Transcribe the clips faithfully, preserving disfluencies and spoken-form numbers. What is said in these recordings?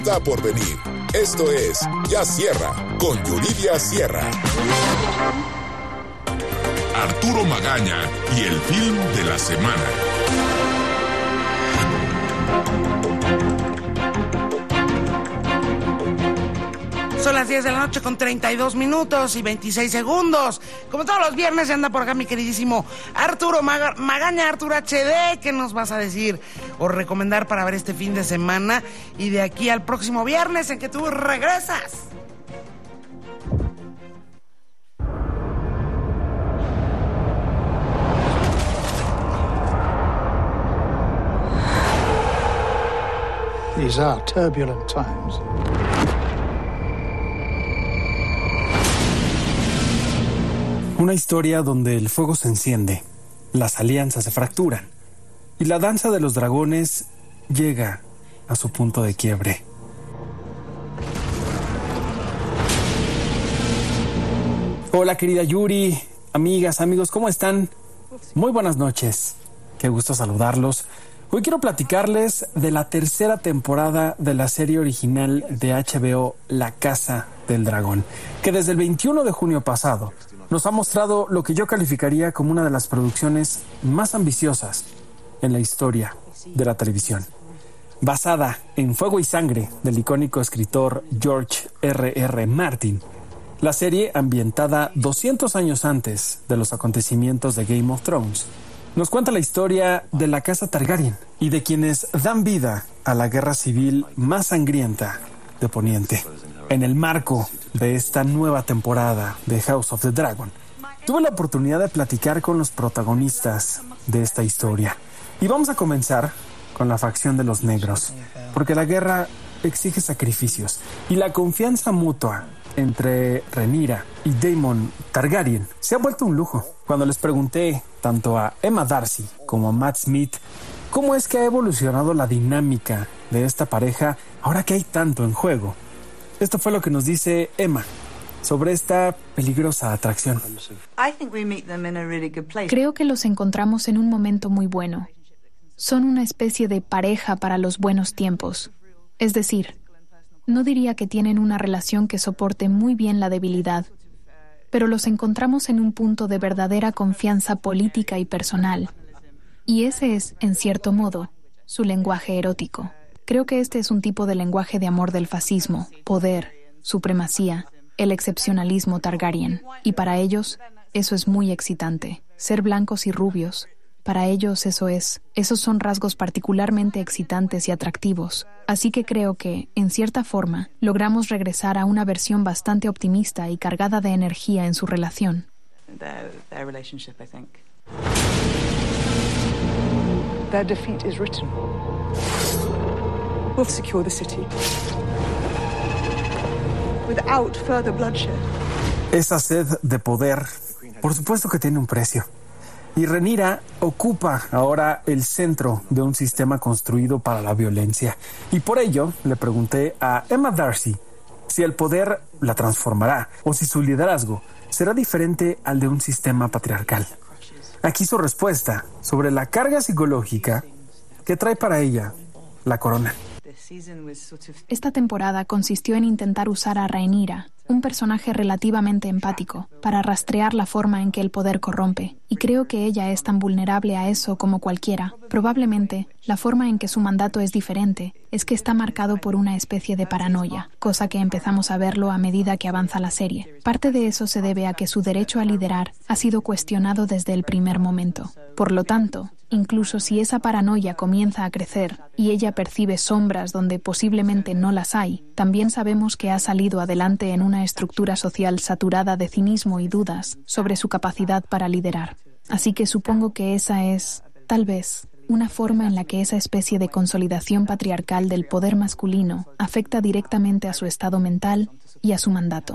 Está por venir. Esto es Ya Sierra con Yuridia Sierra. Arturo Magaña y el film de la semana. Son las diez de la noche con treinta y dos minutos y veintiséis segundos. Como todos los viernes, ya anda por acá mi queridísimo Arturo Maga- Magaña, Arturo H D. ¿Qué nos vas a decir o recomendar para ver este fin de semana? Y de aquí al próximo viernes en que tú regresas. These are turbulent times. Una historia donde el fuego se enciende, las alianzas se fracturan y la danza de los dragones llega a su punto de quiebre. Hola querida Yuri, amigas, amigos, ¿cómo están? Muy buenas noches, qué gusto saludarlos. Hoy quiero platicarles de la tercera temporada de la serie original de H B O La Casa del Dragón, que desde el veintiuno de junio pasado nos ha mostrado lo que yo calificaría como una de las producciones más ambiciosas en la historia de la televisión. Basada en Fuego y Sangre del icónico escritor George R R. Martin, la serie, ambientada doscientos años antes de los acontecimientos de Game of Thrones, nos cuenta la historia de la casa Targaryen y de quienes dan vida a la guerra civil más sangrienta de Poniente. En el marco de esta nueva temporada de House of the Dragon, tuve la oportunidad de platicar con los protagonistas de esta historia. Y vamos a comenzar con la facción de los negros, porque la guerra exige sacrificios y la confianza mutua entre Rhaenyra y Daemon Targaryen se ha vuelto un lujo. Cuando les pregunté tanto a Emma Darcy como a Matt Smith cómo es que ha evolucionado la dinámica de esta pareja ahora que hay tanto en juego, esto fue lo que nos dice Emma sobre esta peligrosa atracción. Creo que los encontramos en un momento muy bueno. Son una especie de pareja para los buenos tiempos. Es decir, no diría que tienen una relación que soporte muy bien la debilidad, pero los encontramos en un punto de verdadera confianza política y personal. Y ese es, en cierto modo, su lenguaje erótico. Creo que este es un tipo de lenguaje de amor del fascismo, poder, supremacía, el excepcionalismo Targaryen. Y para ellos, eso es muy excitante. Ser blancos y rubios, para ellos eso es, esos son rasgos particularmente excitantes y atractivos. Así que creo que, en cierta forma, logramos regresar a una versión bastante optimista y cargada de energía en su relación. Their, their relationship, I think. Their defeat is written. We'll secure the city. Without further bloodshed. Esa sed de poder, por supuesto que tiene un precio. Y Rhaenyra ocupa ahora el centro de un sistema construido para la violencia. Y por ello le pregunté a Emma Darcy si el poder la transformará o si su liderazgo será diferente al de un sistema patriarcal. Aquí su respuesta sobre la carga psicológica que trae para ella la corona. Esta temporada consistió en intentar usar a Rhaenyra, un personaje relativamente empático, para rastrear la forma en que el poder corrompe, y creo que ella es tan vulnerable a eso como cualquiera. Probablemente, la forma en que su mandato es diferente es que está marcado por una especie de paranoia, cosa que empezamos a verlo a medida que avanza la serie. Parte de eso se debe a que su derecho a liderar ha sido cuestionado desde el primer momento. Por lo tanto, incluso si esa paranoia comienza a crecer y ella percibe sombras donde posiblemente no las hay, también sabemos que ha salido adelante en una estructura social saturada de cinismo y dudas sobre su capacidad para liderar. Así que supongo que esa es, tal vez, una forma en la que esa especie de consolidación patriarcal del poder masculino afecta directamente a su estado mental y a su mandato.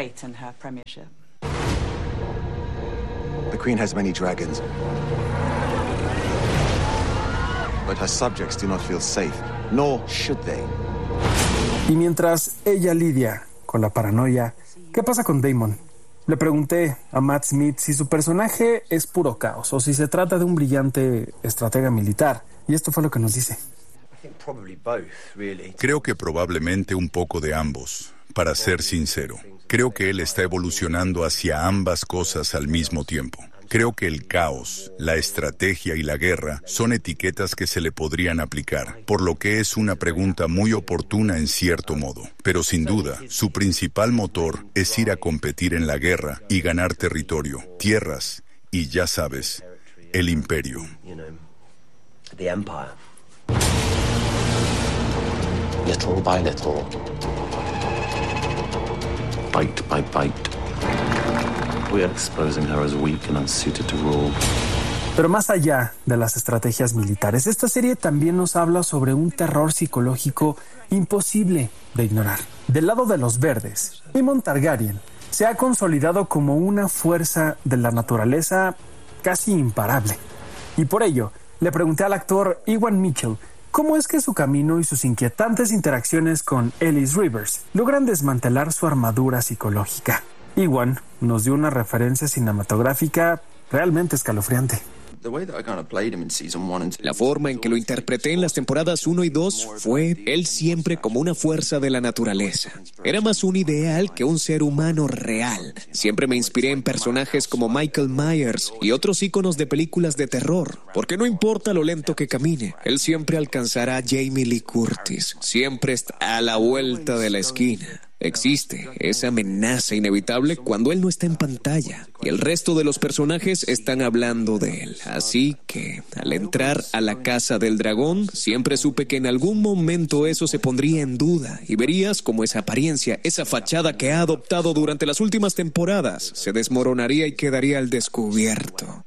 The Queen has many dragons, but her subjects do not feel safe, nor should they. Y mientras ella lidia con la paranoia, ¿qué pasa con Daemon? Le pregunté a Matt Smith si su personaje es puro caos o si se trata de un brillante estratega militar. Y esto fue lo que nos dice. Creo que probablemente un poco de ambos, para ser sincero. Creo que él está evolucionando hacia ambas cosas al mismo tiempo. Creo que el caos, la estrategia y la guerra son etiquetas que se le podrían aplicar, por lo que es una pregunta muy oportuna en cierto modo. Pero sin duda, su principal motor es ir a competir en la guerra y ganar territorio, tierras y, ya sabes, el imperio. Little by little, bite by bite, we are exposing her as weak and unsuited to rule. Pero más allá de las estrategias militares, esta serie también nos habla sobre un terror psicológico imposible de ignorar. Del lado de los verdes, Aemon Targaryen se ha consolidado como una fuerza de la naturaleza casi imparable. Y por ello, le pregunté al actor Ewan Mitchell cómo es que su camino y sus inquietantes interacciones con Ellis Rivers logran desmantelar su armadura psicológica. Ewan nos dio una referencia cinematográfica realmente escalofriante. La forma en que lo interpreté en las temporadas uno y dos fue él siempre como una fuerza de la naturaleza. Era más un ideal que un ser humano real. Siempre me inspiré en personajes como Michael Myers y otros íconos de películas de terror, porque no importa lo lento que camine, él siempre alcanzará a Jamie Lee Curtis. Siempre está a la vuelta de la esquina. Existe esa amenaza inevitable cuando él no está en pantalla y el resto de los personajes están hablando de él. Así que, al entrar a la Casa del Dragón, siempre supe que en algún momento eso se pondría en duda y verías como esa apariencia, esa fachada que ha adoptado durante las últimas temporadas, se desmoronaría y quedaría al descubierto.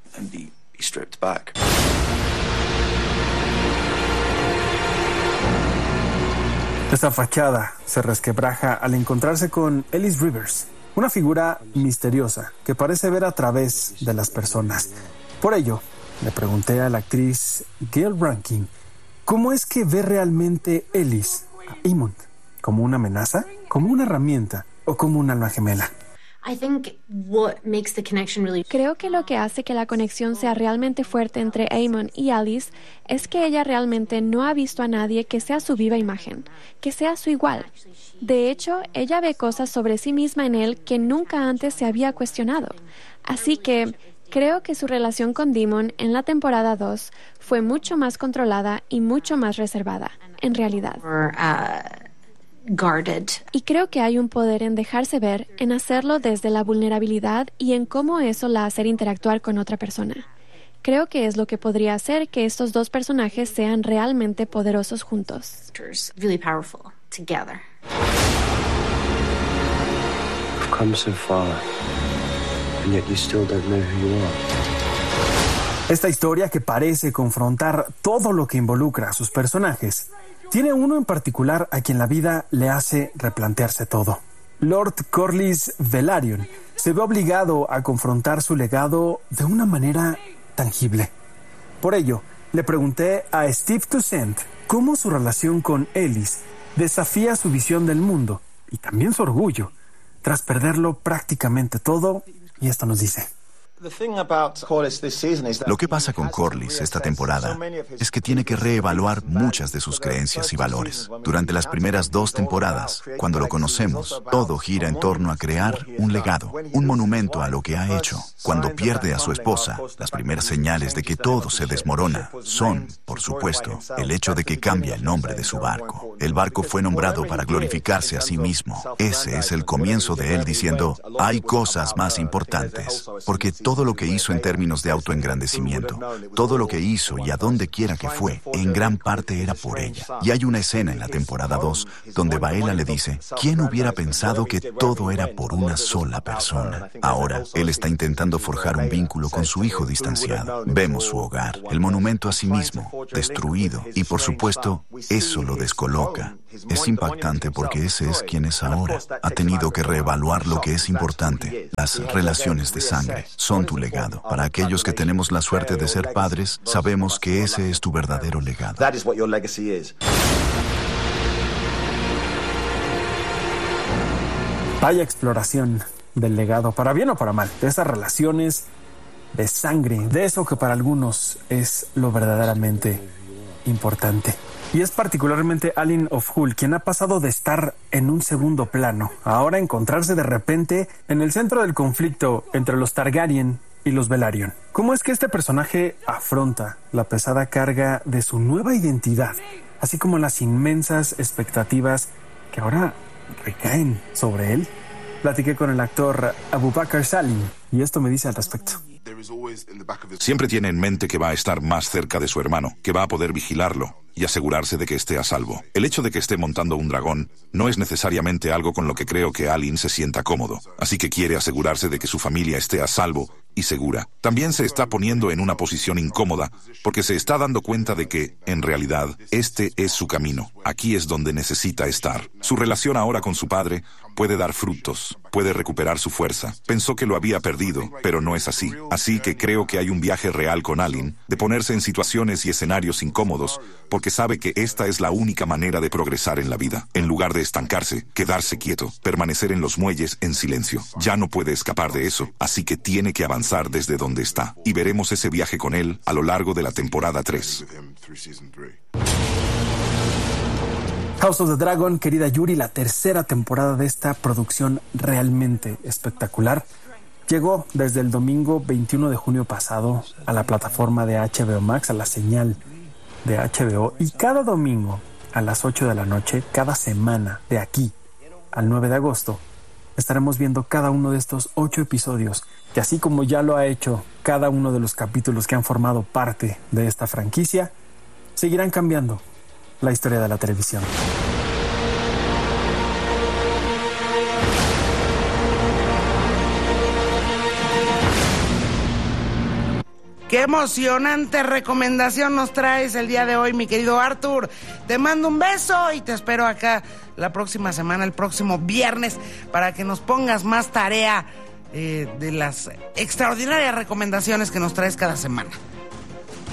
Esta fachada se resquebraja al encontrarse con Ellis Rivers, una figura misteriosa que parece ver a través de las personas. Por ello, le pregunté a la actriz Gayle Rankin cómo es que ve realmente Ellis a Aemon, como una amenaza, como una herramienta o como un alma gemela. Creo que lo que hace que la conexión sea realmente fuerte entre Aemon y Alice es que ella realmente no ha visto a nadie que sea su viva imagen, que sea su igual. De hecho, ella ve cosas sobre sí misma en él que nunca antes se había cuestionado. Así que creo que su relación con Daemon en la temporada dos fue mucho más controlada y mucho más reservada, en realidad. Guarded. Y creo que hay un poder en dejarse ver, en hacerlo desde la vulnerabilidad y en cómo eso la hace interactuar con otra persona. Creo que es lo que podría hacer que estos dos personajes sean realmente poderosos juntos. Really powerful together. You've come so far, and yet you still don't know who you are. Esta historia, que parece confrontar todo lo que involucra a sus personajes, tiene uno en particular a quien la vida le hace replantearse todo. Lord Corlys Velaryon se ve obligado a confrontar su legado de una manera tangible. Por ello, le pregunté a Steve Toussaint cómo su relación con Ellis desafía su visión del mundo y también su orgullo, tras perderlo prácticamente todo, y esto nos dice. Lo que pasa con Corlys esta temporada es que tiene que reevaluar muchas de sus creencias y valores. Durante las primeras dos temporadas, cuando lo conocemos, todo gira en torno a crear un legado, un monumento a lo que ha hecho. Cuando pierde a su esposa, las primeras señales de que todo se desmorona son, por supuesto, el hecho de que cambia el nombre de su barco. El barco fue nombrado para glorificarse a sí mismo. Ese es el comienzo de él diciendo, hay cosas más importantes, porque todo lo que hizo en términos de autoengrandecimiento, todo lo que hizo y a donde quiera que fue, en gran parte era por ella. Y hay una escena en la temporada dos donde Baela le dice, ¿quién hubiera pensado que todo era por una sola persona? Ahora, él está intentando forjar un vínculo con su hijo distanciado. Vemos su hogar, el monumento a sí mismo, destruido, y por supuesto, eso lo descoloca. Es impactante porque ese es quien es ahora. Ha tenido que reevaluar lo que es importante. Las relaciones de sangre son tu legado. Para aquellos que tenemos la suerte de ser padres, sabemos que ese es tu verdadero legado. Vaya exploración del legado, para bien o para mal, de esas relaciones de sangre, de eso que para algunos es lo verdaderamente importante. Y es particularmente Alyn of Hull quien ha pasado de estar en un segundo plano, a ahora encontrarse de repente en el centro del conflicto entre los Targaryen y los Velaryon. ¿Cómo es que este personaje afronta la pesada carga de su nueva identidad, así como las inmensas expectativas que ahora recaen sobre él? Platiqué con el actor Abubakar Salim y esto me dice al respecto. Siempre tiene en mente que va a estar más cerca de su hermano, que va a poder vigilarlo y asegurarse de que esté a salvo. El hecho de que esté montando un dragón no es necesariamente algo con lo que creo que Alyn se sienta cómodo, así que quiere asegurarse de que su familia esté a salvo y segura. También se está poniendo en una posición incómoda porque se está dando cuenta de que, en realidad, este es su camino. Aquí es donde necesita estar. Su relación ahora con su padre puede dar frutos, puede recuperar su fuerza. Pensó que lo había perdido, pero no es así. Así que creo que hay un viaje real con Alyn, de ponerse en situaciones y escenarios incómodos, porque sabe que esta es la única manera de progresar en la vida. En lugar de estancarse, quedarse quieto, permanecer en los muelles en silencio. Ya no puede escapar de eso, así que tiene que avanzar desde donde está. Y veremos ese viaje con él a lo largo de la temporada tres. House of the Dragon, querida Yuri, la tercera temporada de esta producción realmente espectacular, llegó desde el domingo veintiuno de junio pasado a la plataforma de H B O Max, a la señal de H B O, y cada domingo a las ocho de la noche, cada semana, de aquí al nueve de agosto, estaremos viendo cada uno de estos ocho episodios, que así como ya lo ha hecho cada uno de los capítulos que han formado parte de esta franquicia, seguirán cambiando la historia de la televisión. Qué emocionante recomendación nos traes el día de hoy, mi querido Arthur. Te mando un beso y te espero acá la próxima semana, el próximo viernes, para que nos pongas más tarea eh, de las extraordinarias recomendaciones que nos traes cada semana.